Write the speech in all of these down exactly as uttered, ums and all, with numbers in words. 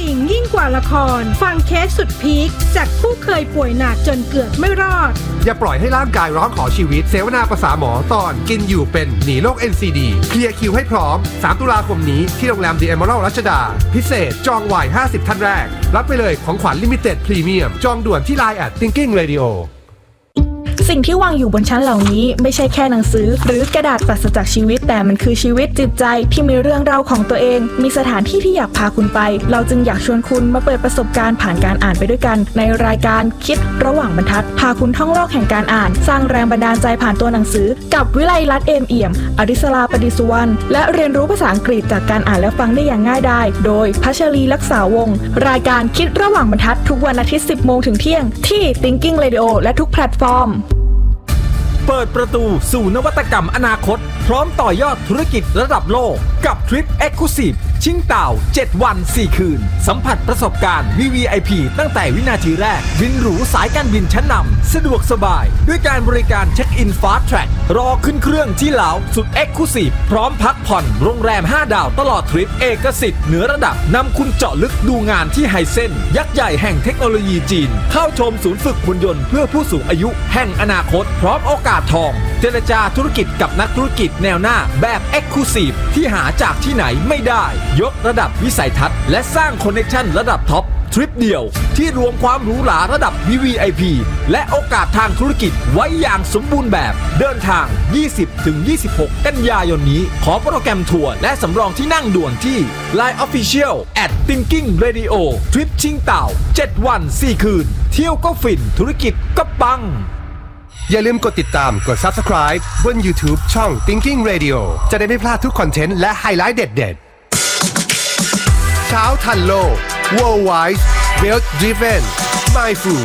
ญิงยิ่งกว่าละครฟังเคสสุดพีคจากผู้เคยป่วยหนักจนเกือบไม่รอดอย่าปล่อยให้ร่างกายร้องขอชีวิตเสวนาประสาหมอตอนกินอยู่เป็นหนีโรค เอ็น ซี ดี เคลียร์คิวให้พร้อมสามตุลาคมนี้ที่โรงแรม The Emerald รัชดาพิเศษจองไวห้าสิบท่านแรกรับไปเลยของขวัญลิมิเต็ดพรีเมียมจองด่วนที่ ไลน์ แอท Thinking Radio สิ่งที่วางอยู่บนชั้นเหล่านี้ไม่ใช่แค่หนังสือหรือกระดาษปราศจากชีวิตแต่มันคือชีวิตจิตใจที่มีเรื่องราวของตัวเองมีสถานที่ที่อยากพาคุณไปเราจึงอยากชวนคุณมาเปิดประสบการณ์ผ่านการอ่านไปด้วยกันในรายการคิดระหว่างบรรทัดพาคุณท่องโลกแห่งการอ่านสร้างแรงบันดาลใจผ่านตัวหนังสือกับวิไลลัตน์เอมเอี่ยมอดิศราประดิษฐ์สุวรรณและเรียนรู้ภาษาอังกฤษจากการอ่านและฟังได้อย่างง่ายดายโดยพัชรีลักษาวงศ์รายการคิดระหว่างบรรทัดทุกวันอาทิตย์ สิบโมงถึงเที่ยงที่ Thinking Radio และทุกแพลตฟอร์มเปิดประตูสู่นวัตกรรมอนาคตพร้อมต่อยอดธุรกิจระดับโลกกับทริป Exclusive ชิงเต่าเจ็ดวันสี่คืนสัมผัสประสบการณ์ วี วี ไอ พี ตั้งแต่วินาทีแรกบินหรูสายการบินชั้นนำสะดวกสบายด้วยการบริการเช็คอิน Fast Track รอขึ้นเครื่องที่ลาวสุด Exclusive พร้อมพักผ่อนโรงแรมห้าดาวตลอดทริปเอกสิทธิ์เหนือระดับนำคุณเจาะลึกดูงานที่ไฮเซ็นยักษ์ใหญ่แห่งเทคโนโลยีจีนเข้าชมศูนย์ฝึกหุ่นยนต์เพื่อผู้สูงอายุแห่งอนาคตพร้อมโอกาสทองเจรจาธุรกิจกับนักธุรกิจแนวหน้าแบบ Exclusive ที่หาจากที่ไหนไม่ได้ยกระดับวิสัยทัศน์และสร้างคอนเนคชั่นระดับท็อปทริปเดียวที่รวมความหรูหราระดับ วี วี ไอ พี และโอกาสทางธุรกิจไว้อย่างสมบูรณ์แบบเดินทาง ยี่สิบถึงยี่สิบหก กันยายนนี้ขอโปรแกรมทัวร์และสำรองที่นั่งด่วนที่ ไลน์ Official แอท Thinking Radio ทริปชิงเต่าเจ็ดวันสี่คืนเที่ยวก็ฟินธุรกิจก็ปังอย่าลืมกดติดตามกด Subscribe บน YouTube ช่อง Thinking Radio จะได้ไม่พลาดทุกคอนเทนต์และไฮไลท์เด็ดๆเช้าทันโลก Worldwide Wealth Driven Mindful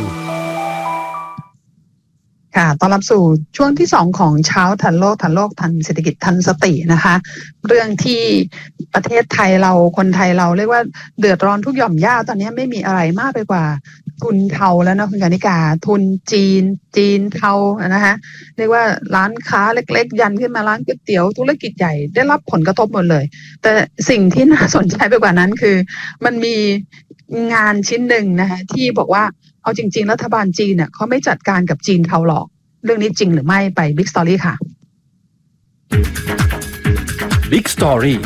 ค่ะต้อนรับสู่ช่วงที่สองของเช้าทันโลกทันโลกทันเศรษฐกิจทันสตินะคะเรื่องที่ประเทศไทยเราคนไทยเราเรียกว่าเดือดร้อนทุกหย่อมย่าตอนนี้ไม่มีอะไรมากไปกว่าทุนเทาแล้วนะคุณกานิกาทุนจีนจีนเทานะคะเรียกว่าร้านค้าเล็กๆยันขึ้นมาร้านก๋วยเตี๋ยวธุรกิจใหญ่ได้รับผลกระทบหมดเลยแต่สิ่งที่น่าสนใจไปกว่านั้นคือมันมีงานชิ้นหนึ่งนะคะที่บอกว่าเอาจริงๆรัฐบาลจีนเนี่ยเขาไม่จัดการกับจีนเทาหรอกเรื่องนี้จริงหรือไม่ไป Big Story ค่ะ Big Story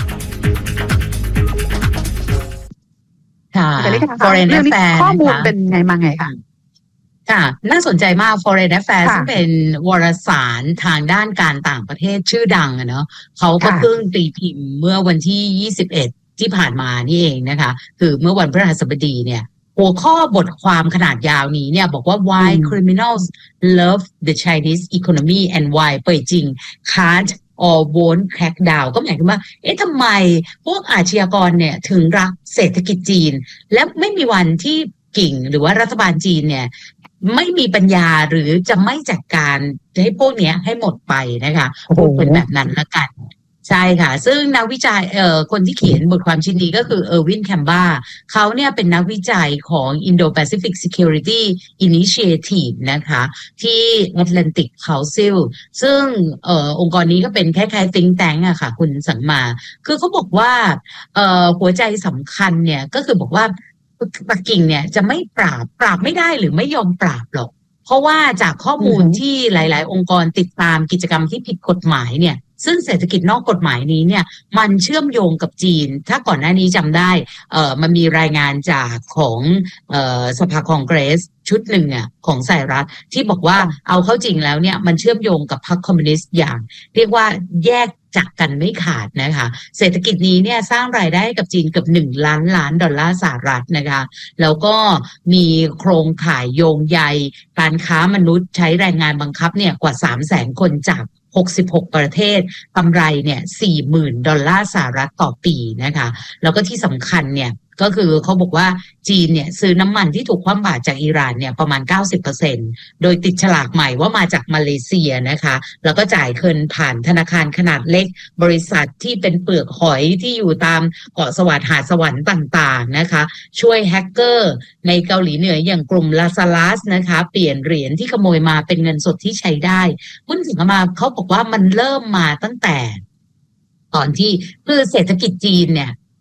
ค่ะ Foreign Affairs ข้อมูลเป็นไงมาไงค่ะค่ะน่าสนใจมาก Foreign Affairs ซึ่งเป็นวารสารทางด้านการต่างประเทศชื่อดังอะเนาะเขาก็เพิ่งตีพิมพ์เมื่อวันที่ยี่สิบเอ็ดที่ผ่านมานี่เองนะคะคือเมื่อวันพฤหัสบดีเนี่ยหัวข้อบทความขนาดยาวนี้เนี่ยบอกว่า why criminals love the Chinese economy and why เป่ยจริง can't or won't crack down ก็หมายถึงว่าเอ๊ะทำไมพวกอาชญากรเนี่ยถึงรักเศรษฐกิจจีนและไม่มีวันที่กิ่งหรือว่ารัฐบาลจีนเนี่ยไม่มีปัญญาหรือจะไม่จัดการให้พวกเนี้ยให้หมดไปนะคะพูดเป็นแบบนั้นละกันใช่ค่ะซึ่งนักวิจัยเอ่อคนที่เขียนบทความชิ้นนี้ก็คือเออร์วินแคมบาเขาเนี่ยเป็นนักวิจัยของ Indo-Pacific Security Initiative นะคะที่ Atlantic Council ซึ่งเอ่อองค์กรนี้ก็เป็นคล้ายๆ think tank อะค่ะคุณสังมาคือเขาบอกว่าเอ่อหัวใจสำคัญเนี่ยก็คือบอกว่าปักกิ่งเนี่ยจะไม่ปราบปราบไม่ได้หรือไม่ยอมปราบหรอกเพราะว่าจากข้อมูลที่หลายๆองค์กรติดตามกิจกรรมที่ผิดกฎหมายเนี่ยซึ่งเศรษฐกิจนอกกฎหมายนี้เนี่ยมันเชื่อมโยงกับจีนถ้าก่อนหน้านี้จำได้เอ่อมันมีรายงานจากของเอ่อสภาคองเกรสชุดหนึ่งอ่ะของสหรัฐที่บอกว่าเอาเข้าจริงแล้วเนี่ยมันเชื่อมโยงกับพรรคคอมมิวนิสต์อย่างเรียกว่าแยกจากกันไม่ขาดนะคะเศรษฐกิจนี้เนี่ยสร้างรายได้กับจีนเกือบหนึ่งล้านล้านดอลลาร์สหรัฐนะคะแล้วก็มีโครงข่ายโยงใยการค้ามนุษย์ใช้แรงงานบังคับเนี่ยกว่า สามแสน คนจากหกสิบหกประเทศกำไรเนี่ย สี่หมื่น ดอลลาร์สหรัฐต่อปีนะคะแล้วก็ที่สำคัญเนี่ยก็คือเขาบอกว่าจีนเนี่ยซื้อน้ำมันที่ถูกคว่ำบาตรจากอิหร่านเนี่ยประมาณ เก้าสิบเปอร์เซ็นต์ โดยติดฉลากใหม่ว่ามาจากมาเลเซียนะคะแล้วก็จ่ายเงินผ่านธนาคารขนาดเล็กบริษัทที่เป็นเปลือกหอยที่อยู่ตามเกาะสวัสดิ์หาดสวรรค์ต่างๆนะคะช่วยแฮกเกอร์ในเกาหลีเหนืออย่างกลุ่มลาซาลัสนะคะเปลี่ยนเหรียญที่ขโมยมาเป็นเงินสดที่ใช้ได้หุ้นสิงคโปร์เขาบอกว่ามันเริ่มมาตั้งแต่ตอนที่คือเศรษฐกิจจีนเนี่ย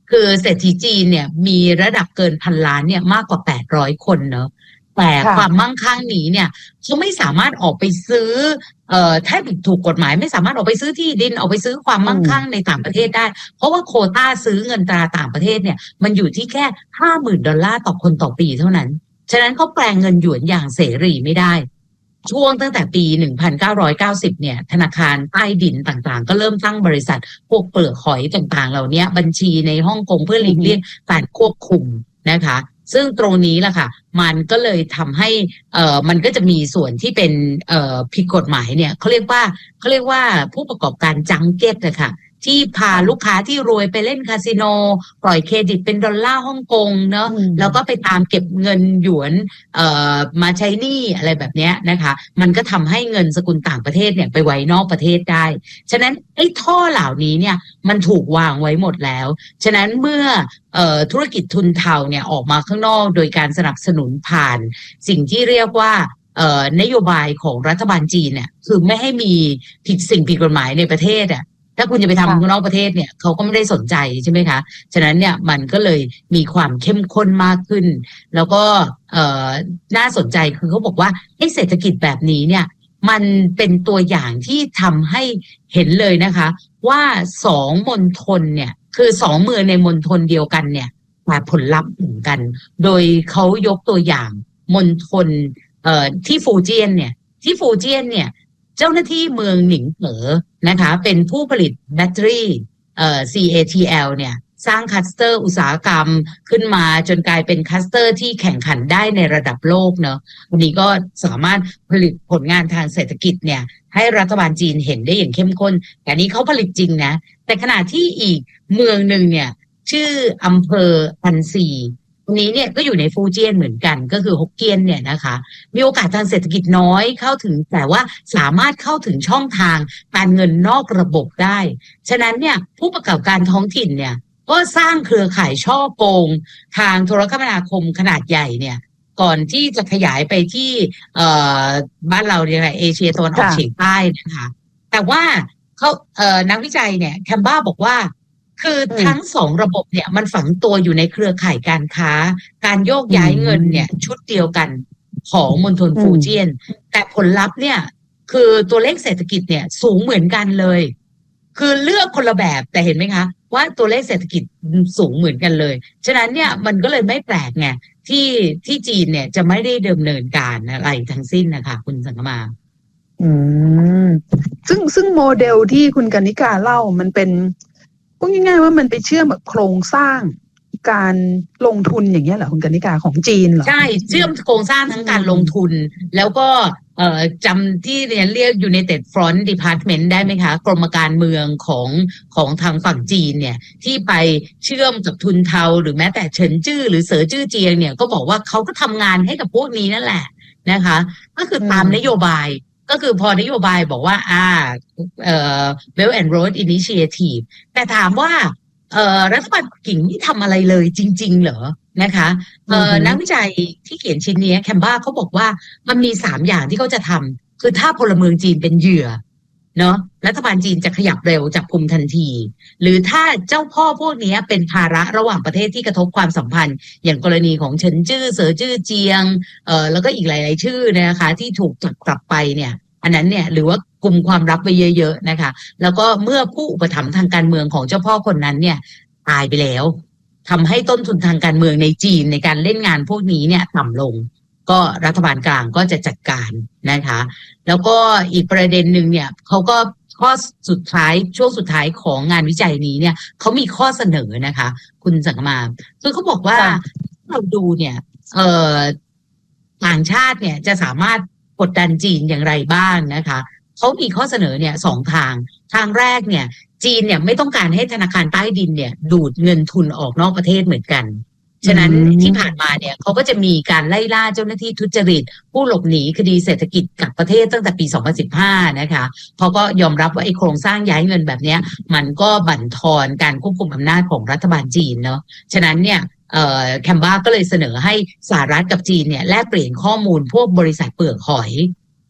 คือเศรษฐีจีนเนี่ยมีระดับเกินพันล้านเนี่ยมากกว่าแปดร้อยคนเนอะแต่ความมั่งคั่งนี้เนี่ยเขาไม่สามารถออกไปซื้อเอ่อถ้าถูกกฎหมายไม่สามารถออกไปซื้อที่ดินออกไปซื้อความมั่งคั่งในต่างประเทศได้เพราะว่าโควต้าซื้อเงินตราต่างประเทศเนี่ยมันอยู่ที่แค่ ห้าหมื่น ดอลลาร์ต่อคนต่อปีเท่านั้นฉะนั้นเขาแปลงเงินหยวนอย่างเสรีไม่ได้ช่วงตั้งแต่ปีหนึ่งพันเก้าร้อยเก้าสิบเนี่ยธนาคารใต้ดินต่างๆก็เริ่มตั้งบริษัทพวกเปลือกหอยต่างๆเหล่านี้บัญชีในฮ่องกงเพื่อหลีกเลี่ยงการควบคุมนะคะซึ่งตรงนี้แหละค่ะมันก็เลยทำให้เอ่อมันก็จะมีส่วนที่เป็นเอ่อผิดกฎหมายเนี่ยเขาเรียกว่าเขาเรียกว่าผู้ประกอบการจังเก็ตนะคะที่พาลูกค้าที่รวยไปเล่นคาสิโนปล่อยเครดิตเป็นดอลลาร์ฮ่องกงเนาะแล้วก็ไปตามเก็บเงินหยวนเอ่อมาใช้หนี้อะไรแบบนี้นะคะมันก็ทำให้เงินสกุลต่างประเทศเนี่ยไปไว้นอกประเทศได้ฉะนั้นไอ้ท่อเหล่านี้เนี่ยมันถูกวางไว้หมดแล้วฉะนั้นเมื่อเอ่อธุรกิจทุนเทาเนี่ยออกมาข้างนอกโดยการสนับสนุนผ่านสิ่งที่เรียกว่าเอ่อนโยบายของรัฐบาลจีนเนี่ยคือไม่ให้มีผิดสิ่งผิดกฎหมายในประเทศอ่ะถ้าคุณจะไปทำข้างนอกประเทศเนี่ยเขาก็ไม่ได้สนใจใช่ไหมคะฉะนั้นเนี่ยมันก็เลยมีความเข้มข้นมากขึ้นแล้วก็เอ่อน่าสนใจคือเขาบอกว่าไอ้เศรษฐกิจแบบนี้เนี่ยมันเป็นตัวอย่างที่ทำให้เห็นเลยนะคะว่าสองมณฑลเนี่ยคือสองเมืองในมณฑลเดียวกันเนี่ยแต่ผลลัพธ์เหมือนกันโดยเขายกตัวอย่างมณฑลเอ่อที่ฟูเจียนเนี่ยที่ฟูเจียนเนี่ยเจ้าหน้าที่เมืองหนิงเป๋อนะคะเป็นผู้ผลิตแบตเตอรี่เอ่อ ซี เอ ที แอล เนี่ยสร้างคลัสเตอร์อุตสาหกรรมขึ้นมาจนกลายเป็นคลัสเตอร์ที่แข่งขันได้ในระดับโลกเนอะวันนี้ก็สามารถผลิตผลงานทางเศรษฐกิจเนี่ยให้รัฐบาลจีนเห็นได้อย่างเข้มข้นแต่นี้เขาผลิตจริงนะแต่ขณะที่อีกเมืองหนึ่งเนี่ยชื่ออำเภออันซีวันนี้เนี่ยก็อยู่ในฟูเจียนเหมือนกันก็คือฮกเกี้ยนเนี่ยนะคะมีโอกาสทางเศรษฐกิจน้อยเข้าถึงแต่ว่าสามารถเข้าถึงช่องทางการเงินนอกระบบได้ฉะนั้นเนี่ยผู้ประกอบการท้องถิ่นเนี่ยก็สร้างเครือข่ายช่อโกงทางโทรคมนาคมขนาดใหญ่เนี่ยก่อนที่จะขยายไปที่เอ่อบ้านเราเนี่ยเอเชียตะวันออกเฉียงใต้นะคะแต่ว่าเขาเอ่อนักวิจัยเนี่ยแคมบ้าบอกว่าคือทั้งสองระบบเนี่ยมันฝังตัวอยู่ในเครือข่ายการค้าการโยกย้ายเงินเนี่ยชุดเดียวกันของมณฑลฟูเจียนแต่ผลลัพธ์เนี่ยคือตัวเลขเศรษฐกิจเนี่ยสูงเหมือนกันเลยคือเลือกคนละแบบแต่เห็นไหมคะว่าตัวเลขเศรษฐกิจสูงเหมือนกันเลยฉะนั้นเนี่ยมันก็เลยไม่แปลกไงที่ที่จีนเนี่ยจะไม่ได้ดำเนินการอะไรทั้งสิ้นนะคะคุณสังกมาอืมซึ่งซึ่งโมเดลที่คุณกนิกาเล่ามันเป็นพูดง่ายๆว่ามันไปเชื่อมกับโครงสร้างการลงทุนอย่างเงี้ยเหรอคุณกนิกาของจีนเหรอใช่เชื่อมโครงสร้างทั้งการลงทุนแล้วก็เอ่อจำที่เรียนเรียก United Front Department ได้ไหมคะกรมการเมืองของของทางฝั่งจีนเนี่ยที่ไปเชื่อมกับทุนเทาหรือแม้แต่เฉินจื้อหรือเสอจื้อเจียงเนี่ยก็บอกว่าเขาก็ทำงานให้กับพวกนี้นั่นแหละนะคะก็คือตามนโยบายก็คือพอนโยบายบอกว่าอ่าเอ่อ Belt and Road Initiative แต่ถามว่าเอ่อรัฐบาลปักกิ่งนี่ทำอะไรเลยจริงๆเหรอนะคะเอ่อนักวิจัยที่เขียนชิ้นนี้แคมบ้าเขาบอกว่ามันมีสามอย่างที่เขาจะทำคือถ้าพลเมืองจีนเป็นเหยื่อเนาะรัฐบาลจีนจะขยับเร็วจับกุมทันทีหรือถ้าเจ้าพ่อพวกนี้เป็นภาระระหว่างประเทศที่กระทบความสัมพันธ์อย่างกรณีของเฉินจื้อเสอจื้อเจียงเอ่อแล้วก็อีกหลายๆชื่อนะคะที่ถูกจับกลับไปเนี่ยอันนั้นเนี่ยหรือว่ากลุ่มความลับไปเยอะๆนะคะแล้วก็เมื่อผู้อุปถัมภ์ทางการเมืองของเจ้าพ่อคนนั้นเนี่ยตายไปแล้วทำให้ต้นทุนทางการเมืองในจีนในการเล่นงานพวกนี้เนี่ยต่ำลงก็รัฐบาลกลางก็จะจัดการนะคะแล้วก็อีกประเด็นหนึ่งเนี่ยเขาก็ข้อสุดท้ายช่วงสุดท้ายของงานวิจัยนี้เนี่ยเขามีข้อเสนอนะคะคุณสังกมาคือเขาบอกว่าเราดูเนี่ยเอ่อต่างชาติเนี่ยจะสามารถกดดันจีนอย่างไรบ้างนะคะเขามีข้อเสนอเนี่ยสองทางทางแรกเนี่ยจีนเนี่ยไม่ต้องการให้ธนาคารใต้ดินเนี่ยดูดเงินทุนออกนอกประเทศเหมือนกันฉะนั้นที่ผ่านมาเนี่ยเขาก็จะมีการไล่ล่าเจ้าหน้าที่ทุจริตผู้หลบหนีคดีเศรษฐกิจกับประเทศตั้งแต่ปีสองพันสิบห้านะคะเขาก็ยอมรับว่าไอ้โครงสร้างย้ายเงินแบบนี้มันก็บั่นทอนการควบคุมอำนาจของรัฐบาลจีนเนาะฉะนั้นเนี่ยเอ่อแคมบ้าก็เลยเสนอให้สหรัฐกับจีนเนี่ยแลกเปลี่ยนข้อมูลพวกบริษัทเปลือกหอย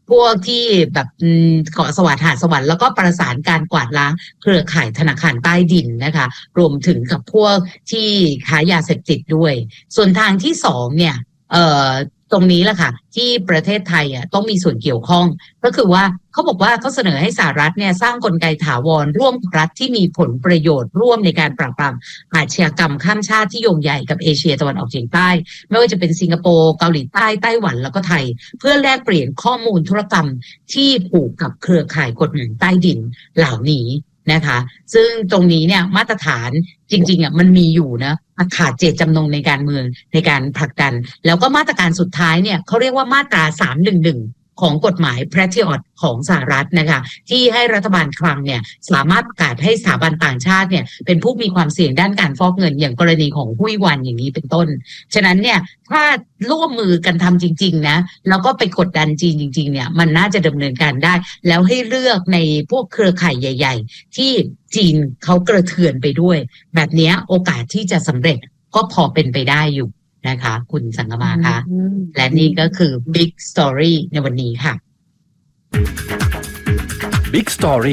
พวกที่แบบเกาะสวัสดิ์หาดสวรรค์แล้วก็ประสานการกวาดล้างเครือข่ายธนาคารใต้ดินนะคะรวมถึงกับพวกที่ค้ายาเสพติดด้วยส่วนทางที่สองเนี่ยเอ่อตรงนี้แหละค่ะที่ประเทศไทยอ่ะต้องมีส่วนเกี่ยวข้องก็คือว่าเขาบอกว่าเขาเสนอให้สหรัฐเนี่ยสร้างกลไกถาวรร่วมกับรัฐที่มีผลประโยชน์ร่วมในการปราบปรามอาชญากรรมข้ามชาติที่โยงใหญ่กับเอเชียตะวันออกเฉียงใต้ไม่ว่าจะเป็นสิงคโปร์เกาหลีใต้ไต้หวันแล้วก็ไทยเพื่อแลกเปลี่ยนข้อมูลธุรกรรมที่ผูกกับเครือข่ายกฎหมายใต้ดินเหล่านี้นะคะซึ่งตรงนี้เนี่ยมาตรฐานจริงๆอ่ะมันมีอยู่นะขาดเจตจำนงในการเมืองในการผลักดันแล้วก็มาตรการสุดท้ายเนี่ยเขาเรียกว่ามาตราสามหนึ่งหนึ่งของกฎหมาย Patriot ของสหรัฐนะคะที่ให้รัฐบาลคลังเนี่ยสามารถประกาศให้สถาบันต่างชาติเนี่ยเป็นผู้มีความเสี่ยงด้านการฟอกเงินอย่างกรณีของหุ้ยวันอย่างนี้เป็นต้นฉะนั้นเนี่ยถ้าร่วมมือกันทำจริงๆนะแล้วก็ไปกดดันจีนจริงๆเนี่ยมันน่าจะดำเนินการได้แล้วให้เลือกในพวกเครือข่ายใหญ่ๆที่จีนเขากระเทือนไปด้วยแบบนี้โอกาสที่จะสำเร็จก็พอเป็นไปได้อยู่นะคะคุณสังกมาคะและนี่ก็คือ Big Story ในวันนี้ค่ะ Big Story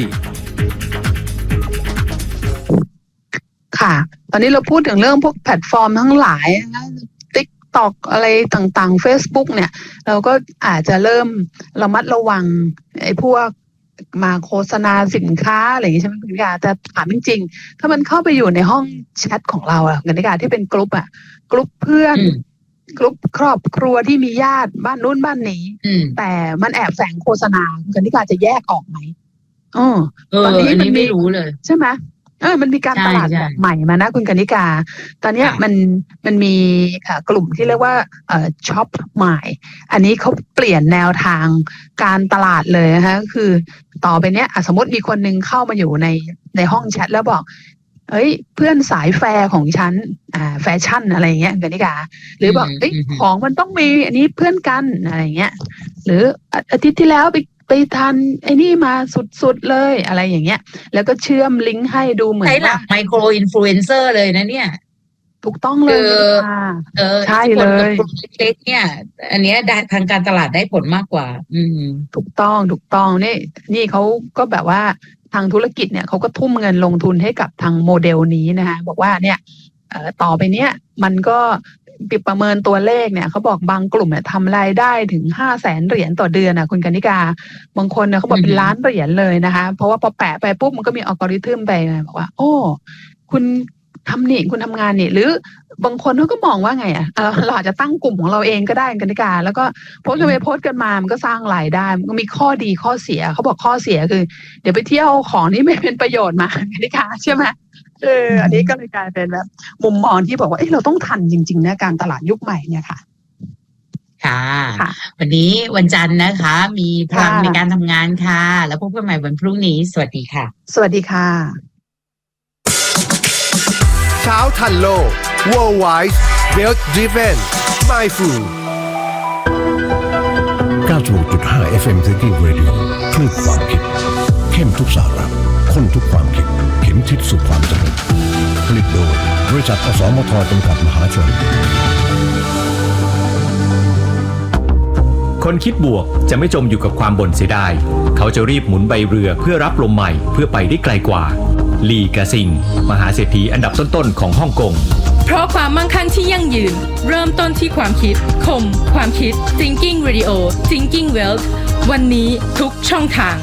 ค่ะตอนนี้เราพูดถึงเรื่องพวกแพลตฟอร์มทั้งหลายนะ TikTok อะไรต่างๆ Facebook เนี่ยเราก็อาจจะเริ่มระมัดระวังไอ้พวกมาโฆษณาสินค้าอะไรอย่างนี้ใช่ไหมคุณนิกาแต่ถามจริงๆถ้ามันเข้าไปอยู่ในห้องแชทของเราอะคุณนิกาที่เป็นกลุ่มอะกลุ่มเพื่อนกลุ่มครอบครัวที่มีญาติบ้านนู้นบ้านนี้แต่มันแอบแฝงโฆษณาคุณนิกาจะแยกออกไหมอ๋อตอนนี้มันไม่รู้เลยใช่ไหมเออมันมีการตลาดแบบใหม่มานะคุณกนิกาตอนนี้มันมันมีกลุ่มที่เรียกว่าเอ่อช็อปใหม่อันนี้เขาเปลี่ยนแนวทางการตลาดเลยนะคะคือต่อไปเนี้ยสมมติมีคนนึงเข้ามาอยู่ในในห้องแชทแล้วบอกเฮ้ยเพื่อนสายแฟร์ของฉันอ่าแฟชั่นอะไรอย่างเงี้ยกนิกาหรือบอกเฮ้ยของมันต้องมีอันนี้เพื่อนกันอะไรอย่างเงี้ยหรืออาทิตย์ที่แล้วไปไปทานไอ้นี่มาสุดๆเลยอะไรอย่างเงี้ยแล้วก็เชื่อมลิงก์ให้ดูเหมือนว่าใช่หลักไมโครอินฟลูเอนเซอร์เลยนะเนี่ยถูกต้องเลยค่ะเออใช่เลยเล็กๆเนี่ยอันเนี้ยทางการตลาดได้ผลมากกว่าอืมถูกต้องถูกต้องนี่นี่เขาก็แบบว่าทางธุรกิจเนี่ยเขาก็ทุ่มเงินลงทุนให้กับทางโมเดลนี้นะคะบอกว่าเนี่ยเอ่อต่อไปเนี้ยมันก็ปิดประเมินตัวเลขเนี่ยเขาบอกบางกลุ่มเนี่ยทำรายได้ถึงห้าแสนเหรียญต่อเดือนนะคุณกนิกาบางคนเนี่ยเขาบอกเป็นล้านเหรียญเลยนะคะเพราะว่าพอแปะไปปุ๊บมันก็มีอัลกอริทึมไปบอกว่าโอ้คุณทำนี่คุณทำงานนี่หรือบางคนเขาก็มองว่าไงอ่ะเราอาจจะตั้งกลุ่มของเราเองก็ได้กนิกาแล้วก็โพสต์กันไปโพสต์กันมามันก็สร้างรายได้มันก็มีข้อดีข้อเสียเขาบอกข้อเสียคือเดี๋ยวไปเที่ยวของที่ไม่เป็นประโยชน์มากนิกาใช่ไหมเอออันนี้ก็เลยกลายเป็นแบบมุมมองที่บอกว่าเอ้เราต้องทันจริงๆนะการตลาดยุคใหม่เนี่ยค่ะค่ะวันนี้วันจันทร์นะคะมีพลังในการทำงานค่ะแล้วพบกันใหม่วันพรุ่งนี้สวัสดีค่ะสวัสดีค่ะเช้าทันโลก Worldwide Wealth Driven Mindful เก้าสิบหกจุดห้า เอฟ เอ็ม Thinking Radio คลื่นความคิดเข้มทุกสาระข้นทุกความคิดเข็มทิศสู่ความเจริญผลิตโดยบริษัทอสมทจำกัดมหาชนคนคิดบวกจะไม่จมอยู่กับความบ่นเสียดายเขาจะรีบหมุนใบเรือเพื่อรับลมใหม่เพื่อไปได้ไกลกว่าลีกาซิงมหาเศรษฐีอันดับต้นๆของฮ่องกงเพราะความมั่งคั่งที่ยั่งยืนเริ่มต้นที่ความคิดคมความคิด Thinking Radio Thinking Wealth วันนี้ทุกช่องทาง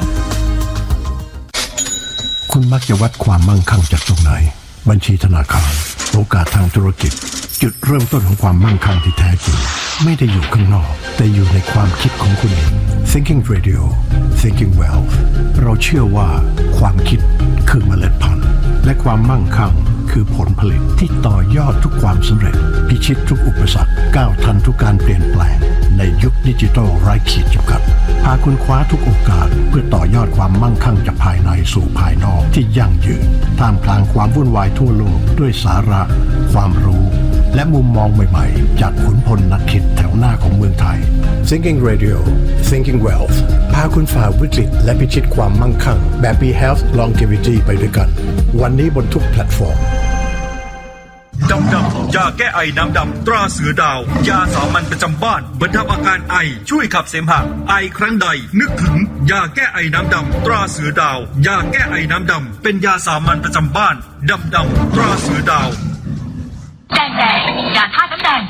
คุณมักจะวัดความมั่งคั่งจากตรงไหนบัญชีธนาคารโอกาสทางธุรกิจจุดเริ่มต้นของความมั่งคั่งที่แท้จริงไม่ได้อยู่ข้างนอกแต่อยู่ในความคิดของคุณเอง Thinking Radio Thinking Wealth เราเชื่อว่าความคิดคือเมล็ดพันธุ์และความมั่งคั่งคือผลผลิตที่ต่อยอดทุกความสำเร็จพิชิตทุกอุปสรรคก้าวทันทุกการเปลี่ยนแปลงในยุคดิจิทัลไร้ขีดจำกัดพาคุณคว้าทุกโอกาสเพื่อต่อยอดความมั่งคั่งจากภายในสู่ภายนอกที่ยั่งยืนท่ามกลางความวุ่นวายทั่วโลกด้วยสาระความรู้และมุมมองใหม่ๆจากขุนพลนักคิดแถวหน้าของเมืองไทย Thinking Radio Thinking Wealth พาคุณฝ่าวิกฤตและพิชิตความมั่งคั่งแบบ Be Health Longevity ไปด้วยกันวันนี้บนทุกแพลตฟอร์มดำดำยาแก้ไอน้ำดำตราเสือดาวยาสามัญประจำบ้านบรรเทาอาการไอช่วยขับเสมหะไอครั้งใดนึกถึงยาแก้ไอน้ำดำตราเสือดาวยาแก้ไอน้ำดำเป็นยาสามัญประจำบ้านดำดำตราเสือดาวแดงแดงยาธาตุน้ำแดง